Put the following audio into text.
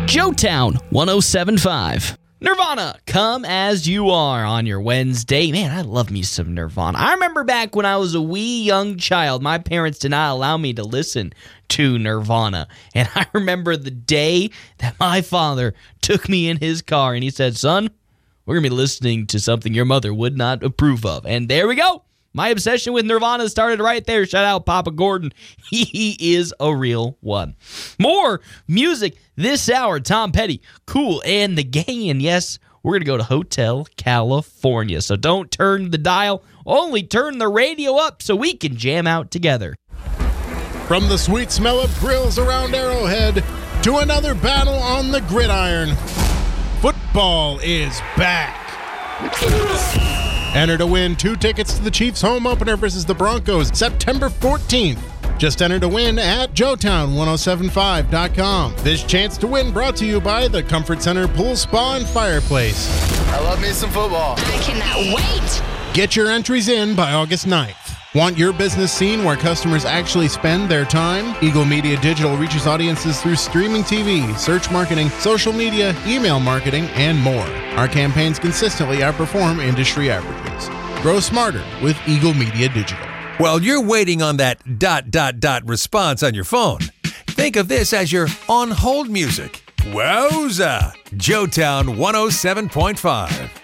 Joetown 107.5. Nirvana, Come As You Are on your Wednesday. Man, I love me some Nirvana. I remember back when I was a wee young child, my parents did not allow me to listen to Nirvana. And I remember the day that my father took me in his car and he said, "Son, we're going to be listening to something your mother would not approve of." And there we go. My obsession with Nirvana started right there. Shout out Papa Gordon. He is a real one. More music this hour. Tom Petty, Kool, and the Gang. And yes, we're going to go to Hotel California. So don't turn the dial. Only turn the radio up so we can jam out together. From the sweet smell of grills around Arrowhead to another battle on the gridiron, football is back. Enter to win 2 tickets to the Chiefs home opener versus the Broncos September 14th. Just enter to win at Joetown1075.com. This chance to win brought to you by the Comfort Center Pool Spa and Fireplace. I love me some football. I cannot wait. Get your entries in by August 9th. Want your business seen where customers actually spend their time? Eagle Media Digital reaches audiences through streaming TV, search marketing, social media, email marketing, and more. Our campaigns consistently outperform industry averages. Grow smarter with Eagle Media Digital. While you're waiting on that ... response on your phone, think of this as your on-hold music. Wowza! Joetown 107.5.